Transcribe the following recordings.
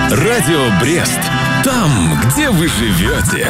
Радио Брест. Там, где вы живете.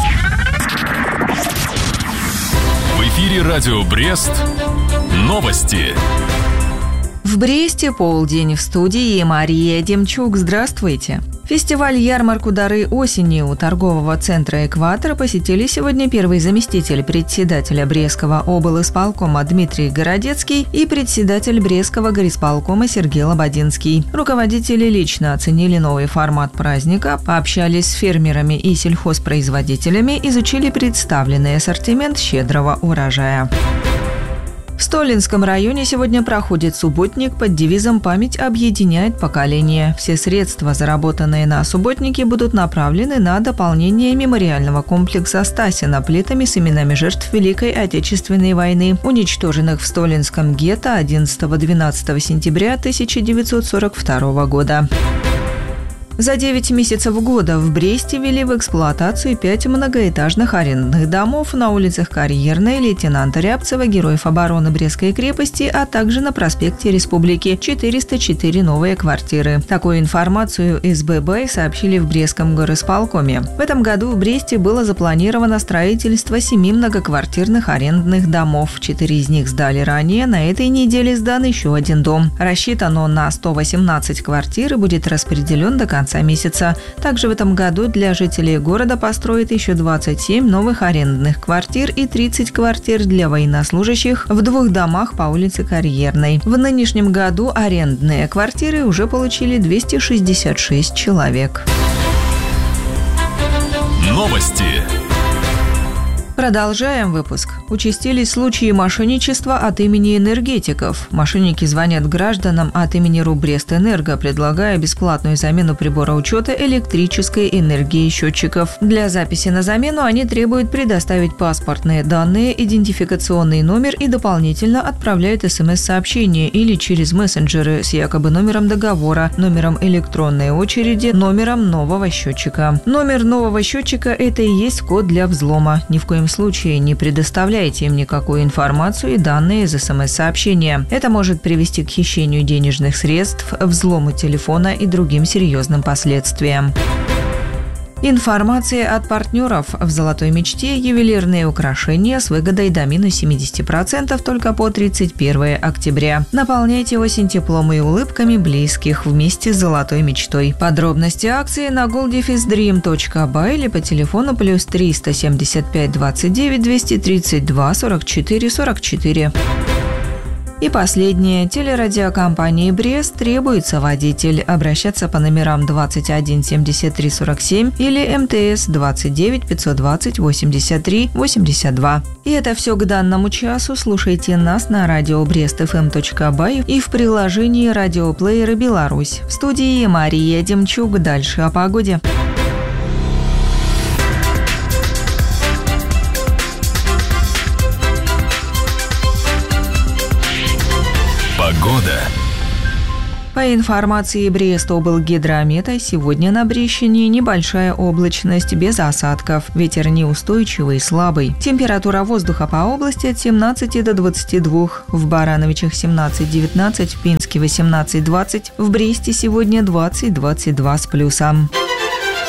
В эфире Радио Брест. Новости. В Бресте полдень, в студии Мария Демчук. Здравствуйте. Фестиваль-ярмарку «Дары осени» у торгового центра «Экватор» посетили сегодня первый заместитель председателя Брестского облисполкома Дмитрий Городецкий и председатель Брестского горисполкома Сергей Лободинский. Руководители лично оценили новый формат праздника, пообщались с фермерами и сельхозпроизводителями, изучили представленный ассортимент щедрого урожая. В Столинском районе сегодня проходит субботник под девизом «Память объединяет поколения». Все средства, заработанные на субботнике, будут направлены на дополнение мемориального комплекса Стасина плитами с именами жертв Великой Отечественной войны, уничтоженных в Столинском гетто 11-12 сентября 1942 года. За 9 месяцев года в Бресте ввели в эксплуатацию 5 многоэтажных арендных домов на улицах Карьерной, лейтенанта Рябцева, Героев обороны Брестской крепости, а также на проспекте Республики 404 новые квартиры. Такую информацию СББ сообщили в Брестском горисполкоме. В этом году в Бресте было запланировано строительство 7 многоквартирных арендных домов. 4 из них сдали ранее, на этой неделе сдан еще один дом. Рассчитан он на 118 квартир и будет распределен до конца месяца. Также в этом году для жителей города построят еще 27 новых арендных квартир и 30 квартир для военнослужащих в 2 домах по улице Карьерной. В нынешнем году арендные квартиры уже получили 266 человек. Новости. Продолжаем выпуск. Участились случаи мошенничества от имени энергетиков. Мошенники звонят гражданам от имени РУ Брестэнерго, предлагая бесплатную замену прибора учета электрической энергии счетчиков. Для записи на замену они требуют предоставить паспортные данные, идентификационный номер и дополнительно отправляют СМС-сообщение или через мессенджеры с якобы номером договора, номером электронной очереди, номером нового счетчика. Номер нового счетчика – это и есть код для взлома. Ни в коем случае не предоставляйте им никакую информацию и данные из СМС-сообщения. Это может привести к хищению денежных средств, взлому телефона и другим серьезным последствиям. Информация от партнеров. В «Золотой мечте» ювелирные украшения с выгодой до минус 70% только по 31 октября. Наполняйте осень теплом и улыбками близких вместе с «Золотой мечтой». Подробности акции на goldifisdream.by или по телефону плюс 375 29 232 44 44. И последнее. Телерадиокомпании «Брест» требуется водитель. Обращаться по номерам 21 73 47 или МТС 29 520 83 82. И это все к данному часу. Слушайте нас на радио brestfm.by и в приложении радиоплеера «Беларусь». В студии Мария Демчук. Дальше о погоде. Погода. По информации Брестоблгидромета, сегодня на Брещине небольшая облачность без осадков. Ветер неустойчивый, слабый. Температура воздуха по области от 17 до 22. В Барановичах 17-19, в Пинске 18-20. В Бресте сегодня 20-22 с плюсом.